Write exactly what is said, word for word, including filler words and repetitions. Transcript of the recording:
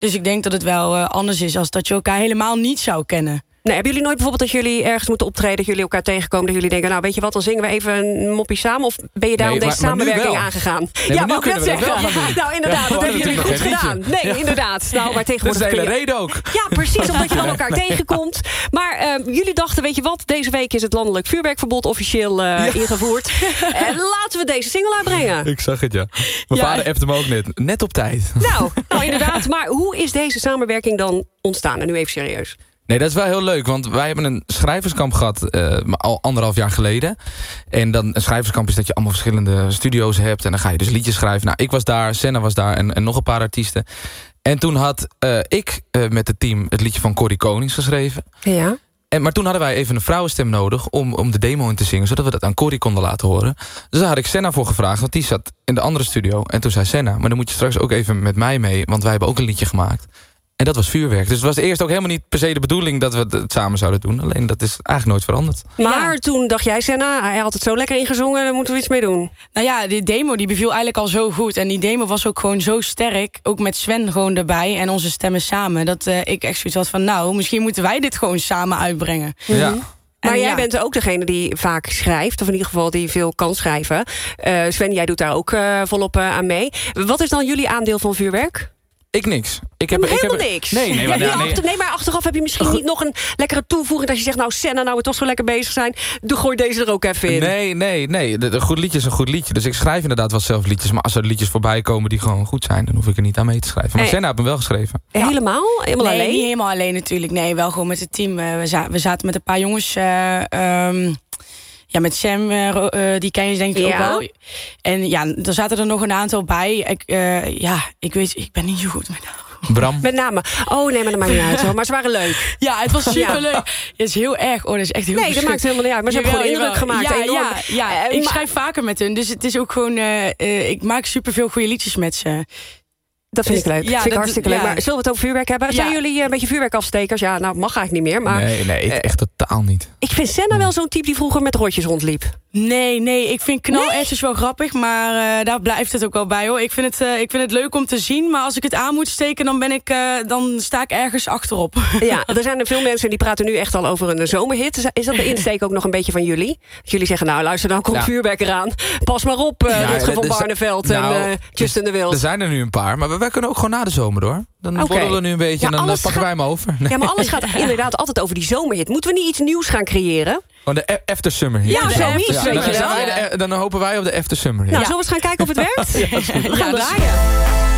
Dus ik denk dat het wel uh, anders is als dat je elkaar helemaal niet zou kennen. Nee, hebben jullie nooit bijvoorbeeld dat jullie ergens moeten optreden, dat jullie elkaar tegenkomen, dat jullie denken, nou weet je wat, dan zingen we even een moppie samen? Of ben je daarom nee, deze maar, maar samenwerking aangegaan? Nee, ja, maar maar ik net zeggen. Ja, nou inderdaad, ja, dat hebben jullie goed gedaan. Nee, ja. inderdaad. Nou, maar tegenwoordig dat is de hele je... reden ook. Ja, precies, omdat je dan elkaar nee. tegenkomt. Maar uh, jullie dachten, weet je wat, deze week is het landelijk vuurwerkverbod officieel uh, ja. ingevoerd. En laten we deze single uitbrengen. Ik zag het, ja. Mijn ja. vader appte hem ook net. Net op tijd. Nou, nou, inderdaad. Maar hoe is deze samenwerking dan ontstaan? En nu even serieus. Nee, dat is wel heel leuk, want wij hebben een schrijverskamp gehad uh, al anderhalf jaar geleden. En dan een schrijverskamp is dat je allemaal verschillende studio's hebt en dan ga je dus liedjes schrijven. Nou, ik was daar, Senna was daar en, en nog een paar artiesten. En toen had uh, ik uh, met het team het liedje van Corrie Konings geschreven. Ja. En, maar toen hadden wij even een vrouwenstem nodig om, om de demo in te zingen, zodat we dat aan Corrie konden laten horen. Dus daar had ik Senna voor gevraagd, want die zat in de andere studio. En toen zei Senna, maar dan moet je straks ook even met mij mee, want wij hebben ook een liedje gemaakt. En dat was vuurwerk. Dus het was eerst ook helemaal niet per se de bedoeling dat we het samen zouden doen. Alleen dat is eigenlijk nooit veranderd. Maar ja. toen dacht jij, Senna, hij had het zo lekker ingezongen, daar moeten we iets mee doen. Nou ja, die demo die beviel eigenlijk al zo goed. En die demo was ook gewoon zo sterk. Ook met Sven gewoon erbij en onze stemmen samen. Dat uh, ik echt zoiets had van, nou, misschien moeten wij dit gewoon samen uitbrengen. Ja. Mm-hmm. Maar en jij ja. bent ook degene die vaak schrijft, of in ieder geval die veel kan schrijven. Uh, Sven, jij doet daar ook uh, volop uh, aan mee. Wat is dan jullie aandeel van vuurwerk? Ik niks. Ik heb, helemaal ik heb, niks. Nee, nee, maar, ja, nee, achter, nee, maar achteraf heb je misschien Goed. niet nog een lekkere toevoeging dat je zegt, nou Senna, nou we toch zo lekker bezig zijn, doe gooi deze er ook even in. Nee, nee, nee. Een goed liedje is een goed liedje. Dus ik schrijf inderdaad wel zelf liedjes. Maar als er liedjes voorbij komen die gewoon goed zijn, dan hoef ik er niet aan mee te schrijven. Maar hey. Senna heeft hem wel geschreven. Ja. Helemaal? Helemaal nee, alleen? niet helemaal alleen natuurlijk. Nee, wel gewoon met het team. Uh, we, za- we zaten met een paar jongens. Uh, um, Ja, met Sam, uh, uh, die ken je denk ik ja. ook wel. En ja, er zaten er nog een aantal bij. Ik, uh, ja, ik weet, ik ben niet zo goed met namen. Bram. Met name. Oh nee, maar dat maakt niet uit hoor. Maar ze waren leuk. Ja, het was superleuk. Ja. Het is heel erg. Oh, dat is echt heel Nee, dat maakt helemaal niet uit. Maar ze hebben gewoon indruk gemaakt. Ja, enorm. ja, ja. Uh, ik maar... schrijf vaker met hun. Dus het is ook gewoon... Uh, uh, ik maak superveel goede liedjes met ze. Dat vind ik leuk. Ja, vind ik dat, hartstikke leuk. ja. Maar zullen we het over vuurwerk hebben? Ja. Zijn jullie een beetje vuurwerkafstekers? Ja, nou, mag eigenlijk niet meer. Maar, nee, nee, uh, echt totaal niet. Ik vind Senna wel zo'n type die vroeger met rotjes rondliep. Nee, nee, ik vind knalletjes nee? wel grappig, maar uh, daar blijft het ook wel bij hoor. Ik vind het, uh, ik vind het leuk om te zien, maar als ik het aan moet steken, dan ben ik, uh, dan sta ik ergens achterop. Ja, er zijn er veel mensen die praten nu echt al over een zomerhit. Is dat de insteek ook nog een beetje van jullie? Dat jullie zeggen, nou luister, dan komt ja. vuurwerk eraan. Pas maar op, uh, ja, Rutger van Barneveld nou, en uh, Justin de Wild. Er zijn er nu een paar, maar wij kunnen ook gewoon na de zomer door. Dan okay. worden we nu een beetje ja, en dan pakken gaat... wij hem over. Nee. Ja, maar alles gaat inderdaad altijd over die zomerhit. Moeten we niet iets nieuws gaan creëren? Oh, de after summer hit. Ja, zoiets, ja, weet dan, je wel. dan, dan hopen wij op de after summer hit. Nou, zullen we eens gaan kijken of het werkt? Ja, we gaan draaien.